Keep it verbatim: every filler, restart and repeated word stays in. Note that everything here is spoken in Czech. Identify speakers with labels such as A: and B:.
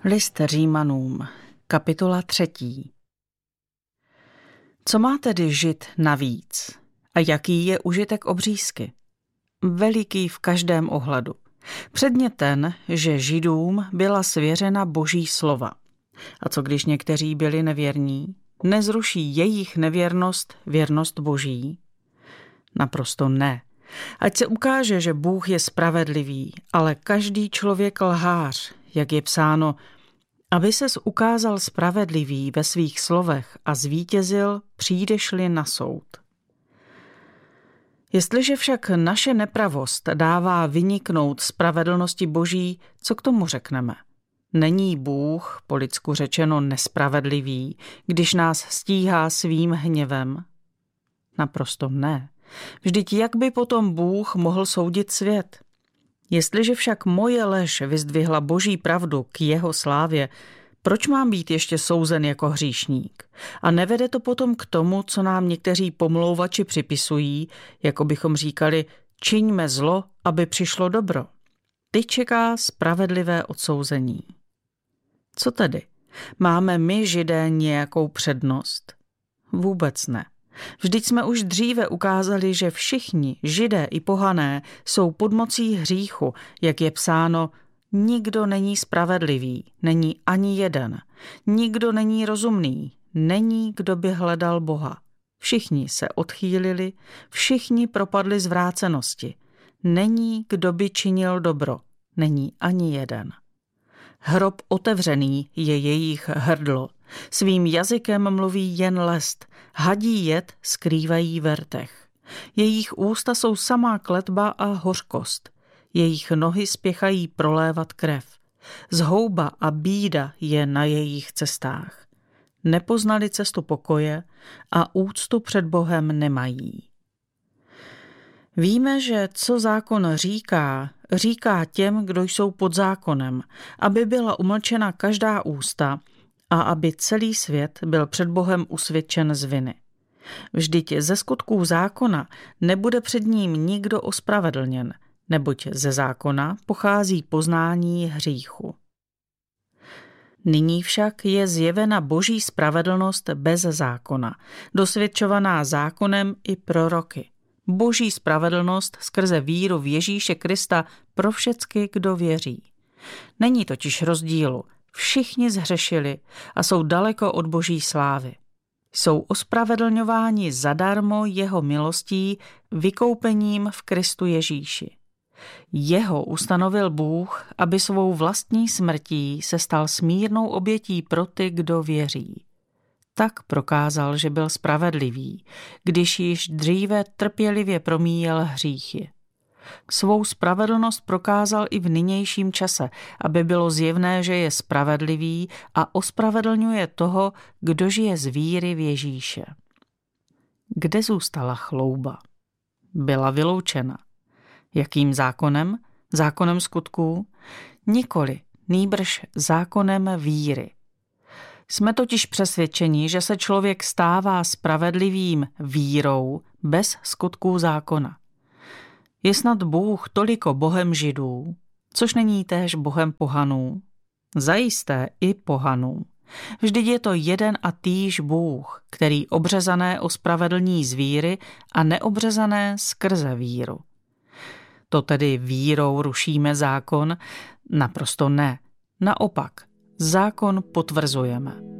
A: List Římanům, kapitola třetí. Co má tedy žid navíc? A jaký je užitek obřízky? Veliký v každém ohledu. Předně ten, že židům byla svěřena boží slova. A co když někteří byli nevěrní? Nezruší jejich nevěrnost věrnost boží? Naprosto ne. Ať se ukáže, že Bůh je spravedlivý, ale každý člověk lhář, jak je psáno, aby ses ukázal spravedlivý ve svých slovech a zvítězil, přijdeš-li na soud. Jestliže však naše nepravost dává vyniknout spravedlnosti boží, co k tomu řekneme? Není Bůh, po lidsku řečeno, nespravedlivý, když nás stíhá svým hněvem? Naprosto ne. Vždyť jak by potom Bůh mohl soudit svět? Jestliže však moje lež vyzdvihla boží pravdu k jeho slávě, proč mám být ještě souzen jako hříšník? A nevede to potom k tomu, co nám někteří pomlouvači připisují, jako bychom říkali, čiňme zlo, aby přišlo dobro. Ty čeká spravedlivé odsouzení. Co tedy? Máme my, Židé, nějakou přednost? Vůbec ne. Vždyť jsme už dříve ukázali, že všichni, Židé i pohané, jsou pod mocí hříchu, jak je psáno, nikdo není spravedlivý, není ani jeden, nikdo není rozumný, není, kdo by hledal Boha. Všichni se odchýlili, všichni propadli zvrácenosti, není, kdo by činil dobro, není ani jeden. Hrob otevřený je jejich hrdlo, svým jazykem mluví jen lest, hadí jed skrývají v rtech. Jejich ústa jsou samá kletba a hořkost, jejich nohy spěchají prolévat krev. Zhouba a bída je na jejich cestách. Nepoznali cestu pokoje a úctu před Bohem nemají. Víme, že co zákon říká, říká těm, kdo jsou pod zákonem, aby byla umlčena každá ústa a aby celý svět byl před Bohem usvědčen z viny. Vždyť ze skutků zákona nebude před ním nikdo ospravedlněn, neboť ze zákona pochází poznání hříchu. Nyní však je zjevena boží spravedlnost bez zákona, dosvědčovaná zákonem i proroky. Boží spravedlnost skrze víru v Ježíše Krista pro všecky, kdo věří. Není totiž rozdílu, všichni zhřešili a jsou daleko od boží slávy. Jsou ospravedlňováni zadarmo jeho milostí, vykoupením v Kristu Ježíši. Jeho ustanovil Bůh, aby svou vlastní smrtí se stal smírnou obětí pro ty, kdo věří. Tak prokázal, že byl spravedlivý, když již dříve trpělivě promíjel hříchy. Svou spravedlnost prokázal i v nynějším čase, aby bylo zjevné, že je spravedlivý a ospravedlňuje toho, kdo žije z víry v Ježíše. Kde zůstala chlouba? Byla vyloučena. Jakým zákonem? Zákonem skutků? Nikoli, nýbrž zákonem víry. Jsme totiž přesvědčeni, že se člověk stává spravedlivým vírou bez skutků zákona. Je snad Bůh toliko Bohem Židů, což není též Bohem pohanů? Zajisté i pohanů. Vždyť je to jeden a týž Bůh, který obřezané ospravedlní z víry a neobřezané skrze víru. To tedy vírou rušíme zákon? Naprosto ne. Naopak, zákon potvrzujeme.